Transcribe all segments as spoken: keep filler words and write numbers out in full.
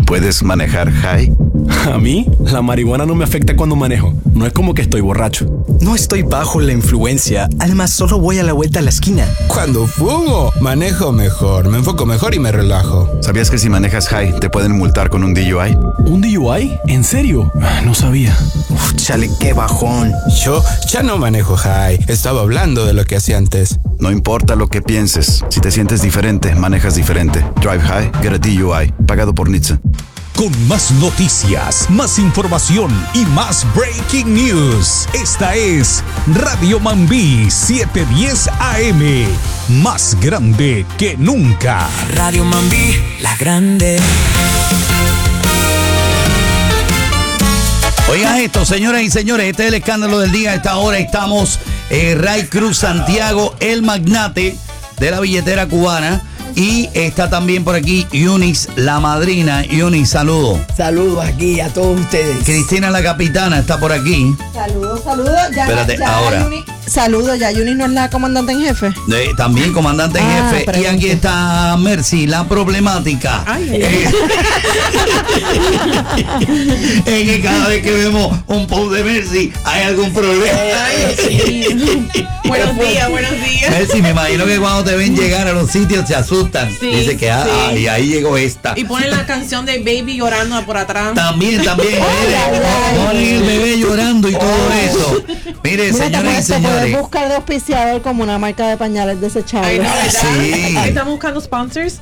¿Puedes manejar high? A mí, la marihuana no me afecta cuando manejo. No es como que estoy borracho. No estoy bajo la influencia. Además, solo voy a la vuelta a la esquina. Cuando fumo, manejo mejor. Me enfoco mejor y me relajo. ¿Sabías que si manejas high te pueden multar con un D U I? ¿Un D U I? ¿En serio? No sabía. Uf, chale, qué bajón. Yo ya no manejo high. Estaba hablando de lo que hacía antes. No importa lo que pienses. Si te sientes diferente, manejas diferente. Drive high, get a D U I. Pagado por N H T S A. Con más noticias, más información y más breaking news. Esta es Radio Mambí setecientos diez A M. Más grande que nunca. Radio Mambí, la grande. Oigan esto, señoras y señores, este es el escándalo del día. A esta hora estamos eh, Ray Cruz Santiago, el magnate de la billetera cubana. Y está también por aquí Eunice, la madrina. Eunice, saludos. Saludos aquí a todos ustedes. Cristina, la capitana, está por aquí. Saludos, saludos. Ya, Espérate, ya ahora. Yuni, saludos, ya Yuni no es la comandante en jefe. Eh, también comandante en Ah, jefe. pregunto. Y aquí está Mercy, la problemática. Ay, Eh, es que cada vez que vemos un post de Mercy hay algún problema. Ay, sí. Buenos días, buenos días. Mercy, me imagino que cuando te ven llegar a los sitios se asustan. Sí, Dice que ah, sí. y ahí llegó esta. Y ponen la canción de Baby llorando por atrás. También, también, mire, ponen el bebé llorando y todo eso. Mire, Mira, señores y te señores. puedes buscar de auspiciador como una marca de pañales desechables. Sí. Estamos buscando sponsors.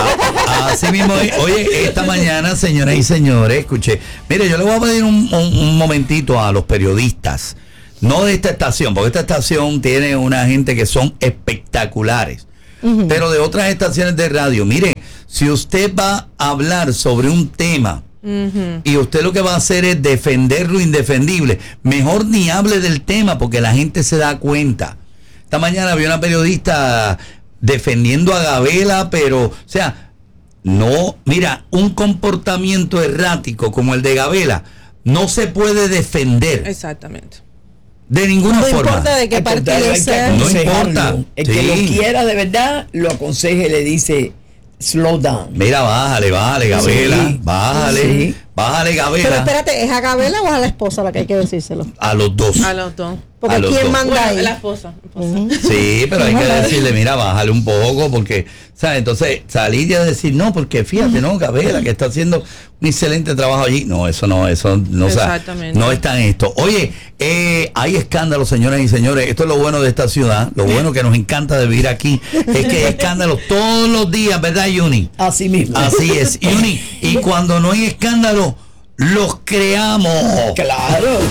Así mismo, oye, esta mañana, señoras y señores, escuché, mire, yo le voy a pedir un, un, un momentito a los periodistas, no de esta estación, porque esta estación tiene una gente que son espectaculares, uh-huh. pero de otras estaciones de radio. Mire, si usted va a hablar sobre un tema, uh-huh. y usted lo que va a hacer es defender lo indefendible, mejor ni hable del tema, porque la gente se da cuenta. Esta mañana había una periodista defendiendo a Gabela, pero, o sea, no, mira, un comportamiento errático como el de Gabela no se puede defender. Exactamente. De ninguna no forma. No importa de qué partido sea. No importa. El sí. que lo quiera de verdad, lo aconseja y le dice, slow down. Mira, bájale, bájale, Gabela. Sí. Bájale. Sí. Bájale, Gabela. Pero espérate, ¿es a Gabela o es a la esposa la que hay que decírselo? A los dos. A los dos. Porque a ¿quién dos. manda bueno, ahí? La esposa. esposa. Uh-huh. Sí, pero hay que decirle, mira, bájale un poco, porque, ¿sabes? Entonces, salir y a decir, no, porque fíjate, no, Gabela, que está haciendo un excelente trabajo allí. No, eso no, eso no, o sea, no está en esto. Oye, eh, hay escándalos, señoras y señores. Esto es lo bueno de esta ciudad, lo bueno que nos encanta de vivir aquí, es que hay escándalos todos los días, ¿verdad, Yuni? Así mismo. Así es, Yuni. Y cuando no hay escándalo, los creamos. Claro.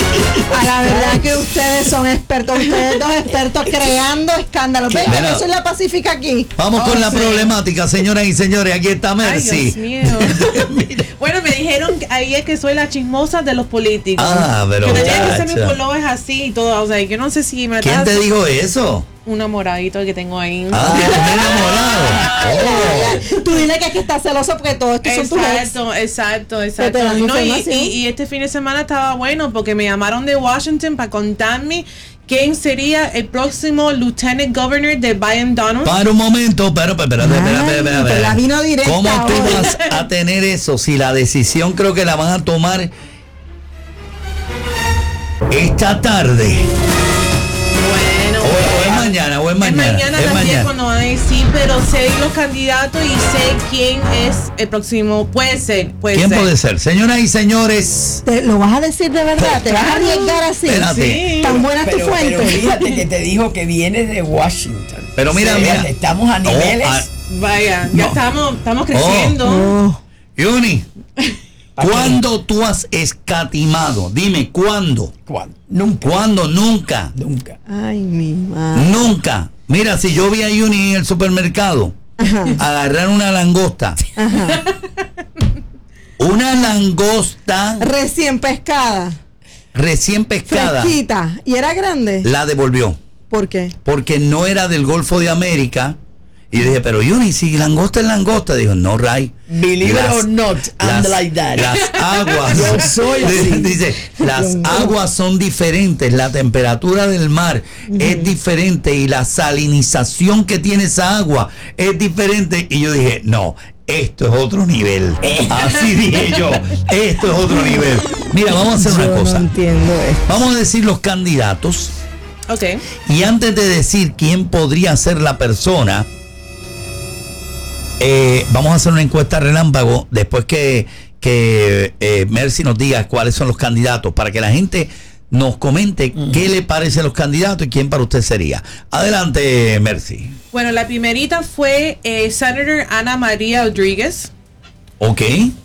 A la verdad que ustedes son expertos, ustedes dos expertos creando escándalos. Venga, yo soy la pacífica aquí. Vamos oh, con la sí. problemática, señoras y señores. Aquí está Mercy. Ay, Dios mío. Bueno, me dijeron ahí es que soy la chismosa de los políticos. Ah, pero que tenía que ser mi color es así y todo. O sea, yo no sé si me ¿Quién te dijo eso? Un enamoradito que tengo ahí. Ah, que tú enamorado. Oh. Tú dile que aquí estás celoso porque todo esto son tus ex. Exacto, exacto, exacto. No, y, y, y este fin de semana estaba bueno porque me llamaron de Washington para contarme quién sería el próximo Lieutenant Governor de Biden Donald. Para un momento, pero espérate, espérate, espérate. La vino directa. ¿Cómo tú vas a tener eso si la decisión creo que la van a tomar esta tarde? Bueno, o, o es mañana, o es mañana. Es mañana, es mañana. Cuando van a decir, pero sé los candidatos y sé quién es el próximo. Puede ser, puede ¿Quién ser. puede ser? Señoras y señores. ¿Te lo vas a decir de verdad? ¿Te vas a arriesgar así? Espérate. Sí. ¿Tan buena tu fuente? Pero fíjate que te dijo que viene de Washington. Pero mira, o sea, mira. Estamos a niveles. Oh, a, Vaya, ya no. estamos, estamos creciendo. Oh, oh. Yuni. ¿Cuándo tú has escatimado? Dime, ¿cuándo? ¿Cuándo? Nunca. ¿Cuándo? Nunca. Nunca. Ay, mi madre. Nunca. Mira, si yo vi a Yuni en el supermercado, ajá, agarrar una langosta. Ajá. Una langosta. Recién pescada. Recién pescada. Fresquita. ¿Y era grande? La devolvió. ¿Por qué? Porque no era del Golfo de América. Y dije, pero Yuni, si langosta es langosta. Dijo, no, Ray. Believe las, it or not, I'm las, like that. Las aguas. Yo soy así. Dice, las aguas son diferentes. La temperatura del mar mm. es diferente. Y la salinización que tiene esa agua es diferente. Y yo dije, no, esto es otro nivel. Así dije yo, esto es otro nivel. Mira, vamos a hacer una Yo cosa. no entiendo esto. Vamos a decir los candidatos. Ok. Y antes de decir quién podría ser la persona, eh, vamos a hacer una encuesta relámpago después que, que eh, Mercy nos diga cuáles son los candidatos, para que la gente nos comente uh-huh. qué le parecen los candidatos y quién para usted sería. Adelante, Mercy. Bueno, la primerita fue eh, Senator Ana María Rodríguez. Ok.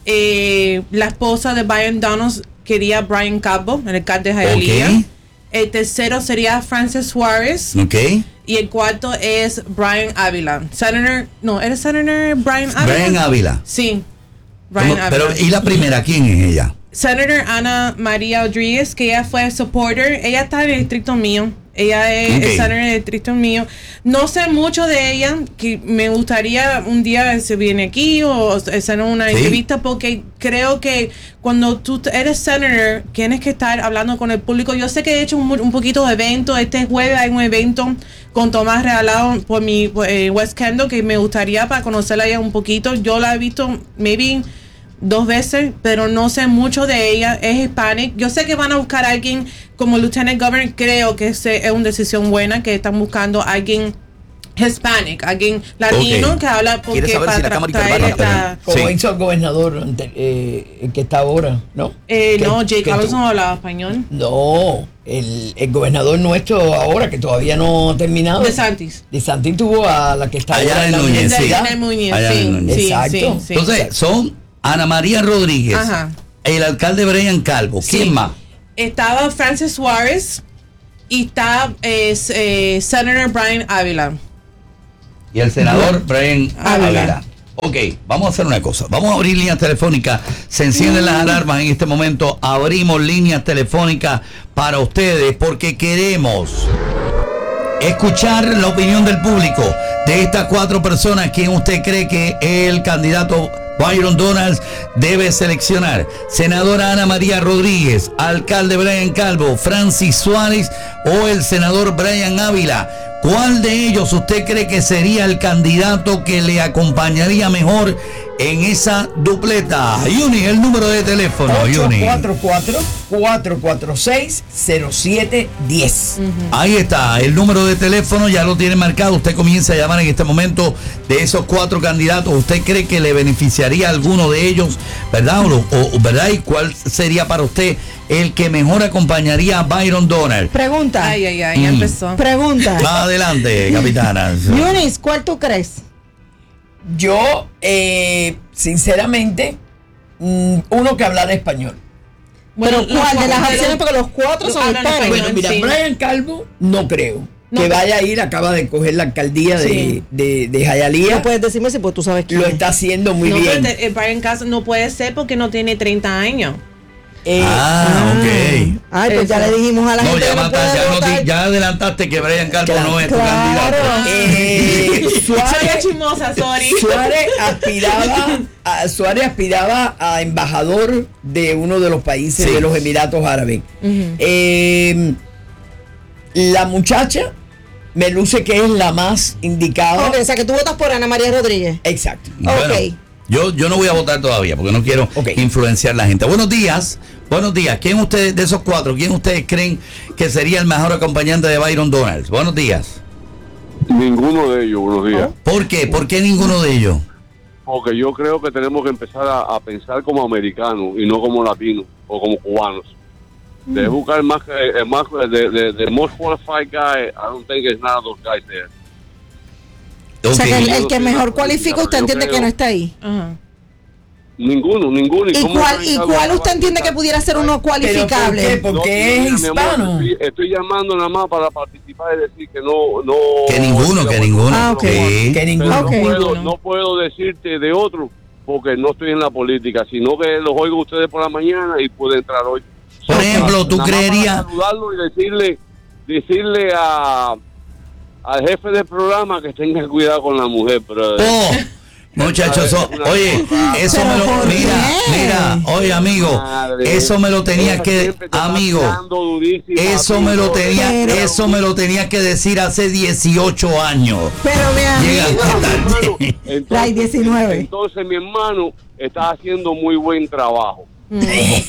Eh, la esposa de Byron Donalds quería Brian Calvo, el alcalde de Hialeah. Okay. El tercero sería Francis Suárez. Ok. Y el cuarto es Brian Ávila. Senator, no, ¿eres Senator Brian Ávila? Brian Ávila. Sí. Brian ¿Cómo? Ávila. Pero, ¿y la primera quién es ella? Senator Ana María Rodríguez, que ella fue supporter. Ella está en el distrito mío. Ella es Okay. el senator en el distrito mío. No sé mucho de ella, que me gustaría un día se viene aquí o hacer una ¿Sí? entrevista, porque creo que cuando tú eres senator tienes que estar hablando con el público. Yo sé que he hecho un, un poquito de evento. Este jueves hay un evento con Tomás Realado por mi por, eh, West Kendall, que me gustaría para conocerla ella un poquito. Yo la he visto maybe dos veces, pero no sé mucho de ella. Es hispanic. Yo sé que van a buscar a alguien como Lieutenant Governor. Creo que es, es una decisión buena, que están buscando a alguien hispanic, alguien latino, okay, que habla porque saber para si la cámara traer esta... Como sí. hizo el gobernador eh, el que está ahora, ¿no? Eh, que, no, Jay Carlos tú, no hablaba español. No, el, el gobernador nuestro ahora, que todavía no ha terminado. De Santis. De Santis tuvo a la que está allá ahora en la Núñez, sí. Allá en Núñez, Allá sí, en Núñez. sí, Exacto. sí, sí. Entonces, son Ana María Rodríguez, Ajá. el alcalde Brian Calvo. ¿Quién Sí. más? Estaba Francis Suárez y está eh, eh, Senator Brian Ávila. Y el senador Brian Ávila. Ávila. Ok, vamos a hacer una cosa. Vamos a abrir líneas telefónicas. Se encienden las alarmas en este momento. Abrimos líneas telefónicas para ustedes porque queremos escuchar la opinión del público de estas cuatro personas. ¿Quién usted cree que el candidato Byron Donalds debe seleccionar? Senadora Ana María Rodríguez, alcalde Brian Calvo, Francis Suárez o el senador Brian Ávila. ¿Cuál de ellos usted cree que sería el candidato que le acompañaría mejor en esa dupleta? Yuni, el número de teléfono. ocho cuatro cuatro, cuatro cuatro seis, cero siete uno cero. Ahí está, el número de teléfono ya lo tiene marcado. Usted comienza a llamar en este momento de esos cuatro candidatos. ¿Usted cree que le beneficiaría a alguno de ellos, verdad? O, o, ¿verdad? ¿Y cuál sería para usted el que mejor acompañaría a Byron Donalds? Pregunta. Ay, ay, ay, ya Mm. empezó. Pregunta. Adelante, capitana. Yunis, ¿cuál tú crees? Yo, eh, sinceramente, mm, uno que hablara español. Bueno, Pero ¿cuál de las los- opciones? Porque los cuatro los son hablan hispanos. español. Bueno, mira, sí. Brian Calvo, no creo. No, que pero- vaya a ir, acaba de coger la alcaldía de, Sí. de, de Hialeah. No puedes decirme si pues tú sabes quién Lo es. está haciendo muy no, bien. pero eh, Brian Castle no puede ser porque no tiene treinta años. Eh, Ah, ok. Ay, pues ya le dijimos a la No, gente ya, que no mata- puede ya, no votar. di- ya adelantaste que Brian Calvo Claro, no es tu claro. candidato. eh, Soy Suárez, chismosa, sorry. Suárez aspiraba a, Suárez aspiraba a embajador de uno de los países Sí. de los Emiratos Árabes. Eh, la muchacha me luce que es la más indicada. Ok, o sea que tú votas por Ana María Rodríguez. Exacto. Bueno, Ok. yo, yo no voy a votar todavía porque no quiero Ok. influenciar a la gente. Buenos días, buenos días. ¿Quién ustedes, de esos cuatro, quién ustedes creen que sería el mejor acompañante de Byron Donalds? Buenos días. Ninguno de ellos, buenos días. ¿Por qué? ¿Por qué ninguno de ellos? Porque yo creo que tenemos que empezar a, a pensar como americanos y no como latinos o como cubanos. De buscar más, eh, más de, de, de most qualified guy, I don't think it's none of those guys there. O sea Ok. que el, el que mejor cualifica, usted entiende que no está ahí. Ajá. Ninguno, ninguno. ¿Y cómo cuál, Brian ¿y Calvo cuál va a usted entiende que participar? pudiera ser uno ¿Pero por qué? cualificable? Porque No, es mira, mi amor, hispano. estoy, estoy llamando nada más para participar y decir que no, no. Que ninguno, que ninguno. Ah, ok. Sí. Que Pero ninguno. Ok. no, puedo, Ninguno. no puedo decirte de otro porque no estoy en la política, sino que los oigo a ustedes por la mañana y puedo entrar hoy. Por ejemplo, ¿tú Nada más creerías? para saludarlo y decirle, decirle a al jefe del programa que tenga cuidado con la mujer, pero Oh, Muchachos, so, oye, eso me lo, mira, mira, oye amigo, Madre, eso me lo tenía que, amigo, eso me lo tenía, pero, eso me lo tenía que decir hace dieciocho años. Pero mi amigo, entonces, diecinueve. Entonces mi hermano está haciendo muy buen trabajo. Mm.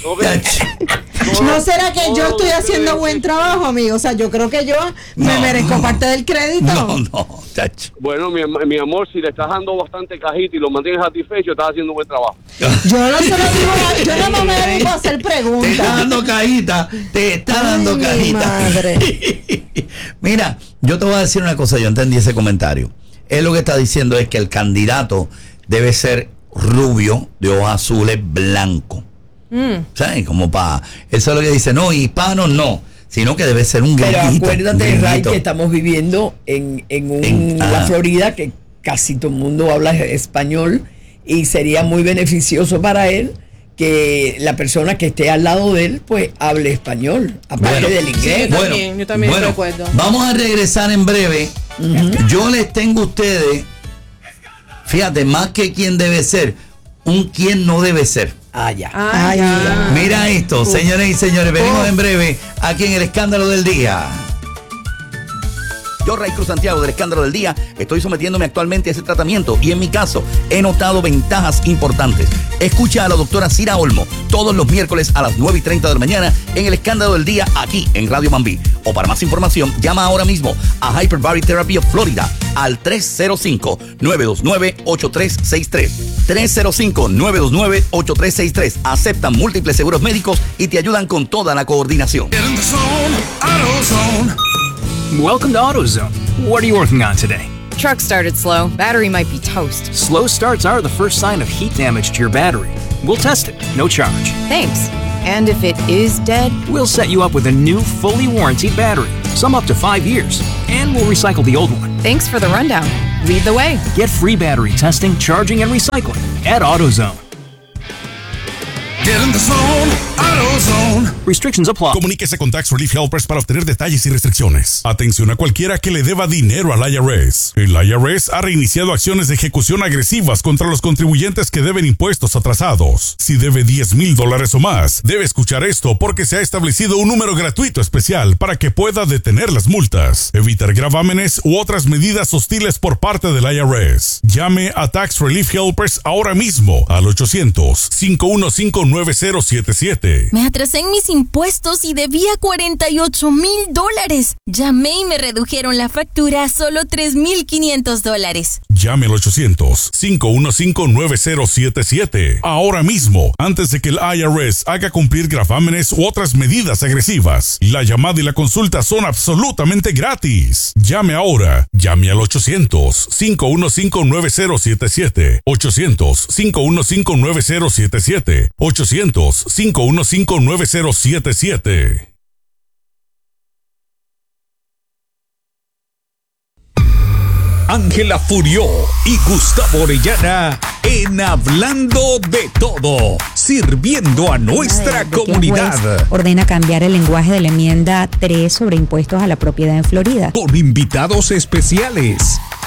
¿No será que yo estoy haciendo buen trabajo, amigo? O sea, yo creo que yo me no, merezco no, parte del crédito. No, no, chacho. Bueno, mi, mi amor, si le estás dando bastante cajita y lo mantienes satisfecho, estás haciendo buen trabajo. Yo no se lo digo, yo no me dedico a hacer preguntas. Te está dando cajita, te está Ay, dando mi cajita. Madre. Mira, yo te voy a decir una cosa, yo entendí ese comentario. Él lo que está diciendo es que el candidato debe ser rubio, de ojos azules, blanco. Mm. ¿Sabes? Como para. Eso es lo que dice, no, hispanos no, sino que debe ser un gringuito. Pero acuérdate, un Ray, que estamos viviendo en, en, un, en la ah. Florida, que casi todo el mundo habla español, y sería muy beneficioso para él que la persona que esté al lado de él, pues, hable español, aparte bueno, del inglés. Sí, yo bueno, también, yo también bueno, recuerdo. Vamos a regresar en breve. Uh-huh. Yo les tengo a ustedes, fíjate, más que quién debe ser, un quién no debe ser. Ah, ya. Ah, ya. Mira esto, Uf. señores y señores, venimos Uf. en breve aquí en el Escándalo del Día. Yo, Ray Cruz Santiago, del Escándalo del Día, estoy sometiéndome actualmente a ese tratamiento y en mi caso he notado ventajas importantes. Escucha a la doctora Cira Olmo todos los miércoles a las nueve y treinta de la mañana en el Escándalo del Día aquí en Radio Mambí. O para más información, llama ahora mismo a Hyperbaric Therapy of Florida al tres cero cinco, nueve dos nueve, ocho tres seis tres. tres cero cinco, nueve dos nueve, ocho tres seis tres. Aceptan múltiples seguros médicos y te ayudan con toda la coordinación. Welcome to AutoZone. What are you working on today? Truck started slow. Battery might be toast. Slow starts are the first sign of heat damage to your battery. We'll test it, no charge. Thanks. And if it is dead? We'll set you up with a new, fully warranted battery, some up to five years, and we'll recycle the old one. Thanks for the rundown. Lead the way. Get free battery testing, charging, and recycling at AutoZone. Get in the zone, AutoZone. Restrictions apply. Comuníquese con Tax Relief Helpers para obtener detalles y restricciones. Atención a cualquiera que le deba dinero al I R S. El I R S ha reiniciado acciones de ejecución agresivas contra los contribuyentes que deben impuestos atrasados. Si debe diez mil dólares o más, debe escuchar esto porque se ha establecido un número gratuito especial para que pueda detener las multas, evitar gravámenes u otras medidas hostiles por parte del I R S. Llame a Tax Relief Helpers ahora mismo al ochocientos, cinco uno cinco, nueve cero siete siete. Me atrasé en mis impuestos y debía cuarenta y ocho mil dólares. Llamé y me redujeron la factura a solo tres mil quinientos dólares. Llame al ochocientos, cinco uno cinco, nueve cero siete siete. Ahora mismo, antes de que el I R S haga cumplir gravámenes u otras medidas agresivas. La llamada y la consulta son absolutamente gratis. Llame ahora. Llame al ochocientos, cinco uno cinco, nueve cero siete siete. ochocientos, cinco uno cinco, nueve cero siete siete. ochocientos, cinco uno cinco, nueve cero siete siete. Ángela Furió y Gustavo Orellana en Hablando de Todo, sirviendo a nuestra de, de comunidad. Que ordena cambiar el lenguaje de la enmienda tres sobre impuestos a la propiedad en Florida. Con invitados especiales.